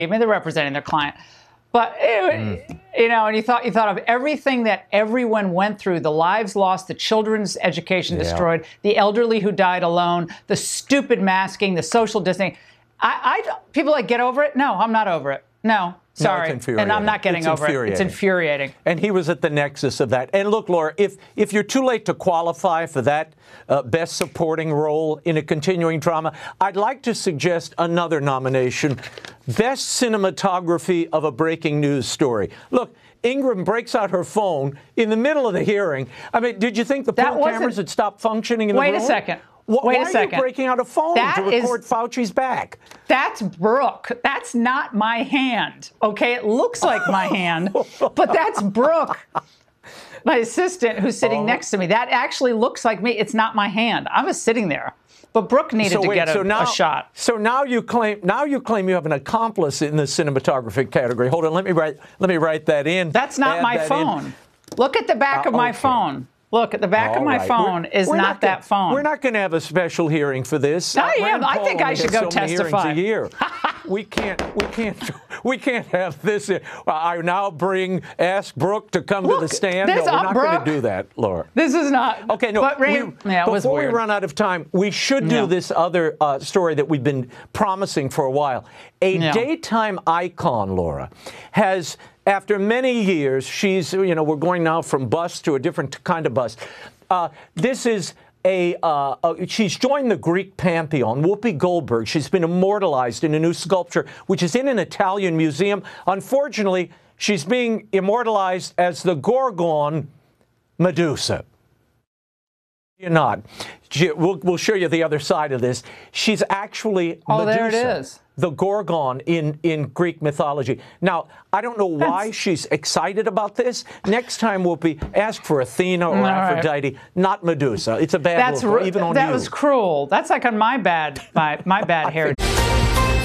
Maybe they're representing their client. But, you know, and you thought of everything that everyone went through, the lives lost, the children's education destroyed, the elderly who died alone, the stupid masking, the social distancing. People like, get over it? No, I'm not over it. No. Sorry, no, it's infuriating. And I'm not getting over it. It's infuriating. And he was at the nexus of that. And look, Laura, if you're too late to qualify for that best supporting role in a continuing drama, I'd like to suggest another nomination, best cinematography of a breaking news story. Look, Ingraham breaks out her phone in the middle of the hearing. I mean, did you think the pool cameras had stopped functioning in the room? Wait a second. Why are you breaking out a phone to record Fauci's back? That's Brooke. That's not my hand. Okay, it looks like my hand, but that's Brooke, my assistant, who's sitting next to me. That actually looks like me. It's not my hand. I was sitting there, but Brooke needed to get a shot. So now you claim you have an accomplice in the cinematography category. Hold on, let me write that in. That's not my phone. Look at the back of my phone. Look, at the back of my phone is not that phone. We're not going to have a special hearing for this. I am. I think I should go testify. We can't have this. I now ask Brooke to come to the stand. No, we're not going to do that, Laura. This is not. Okay, no. Before we run out of time, we should do this other story that we've been promising for a while. A daytime icon, Laura, has. After many years, she's, you know, we're going now from bust to a different kind of bust. This is she's joined the Greek pantheon, Whoopi Goldberg. She's been immortalized in a new sculpture, which is in an Italian museum. Unfortunately, she's being immortalized as the Gorgon Medusa. You're not. We'll show you the other side of this. She's actually Medusa, there it is. The Gorgon in Greek mythology. Now, I don't know why she's excited about this. Next time, Whoopi, ask for Athena or Aphrodite, not Medusa. It's a bad look, even on you. That was cruel. That's like on my bad hair.